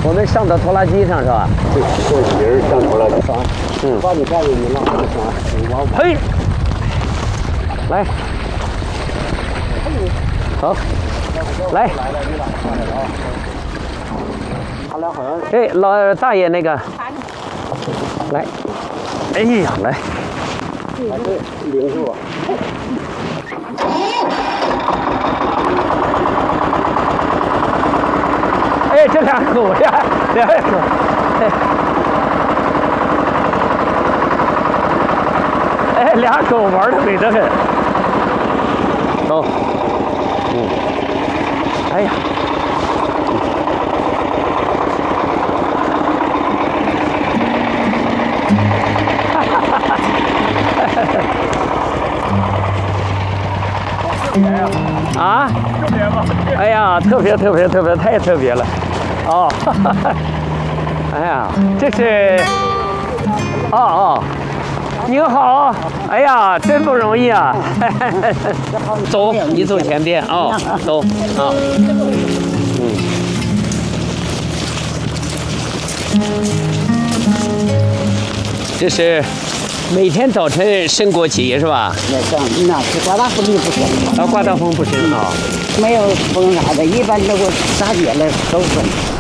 我们上到拖拉机上是吧？ 这人上拖拉机上，把你带着你浪上， 嘿，来，好，来， 他俩好像哎，老大爷那个，来，哎呀，来， 还是零是吧？ 哎，这俩狗呀，俩狗，哎，俩狗玩的美得很。走，哎呀，啊， 特别吗？ 哎呀，特别，太特别了，哦，哎呀，这是，哦，您好，哎呀，真不容易啊，走，你走前边啊，走啊，这是每天早晨升国旗是吧？ 那是刮大风就不行， 刮大风不行啊。 没有风啥的，一般都给打解了都风。